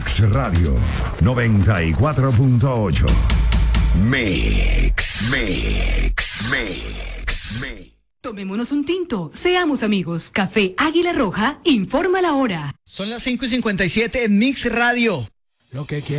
Mix Radio 94.8. Mix. Tomémonos un tinto, seamos amigos. Café Águila Roja informa la hora. Son las 5:57 en Mix Radio. Lo que quiero.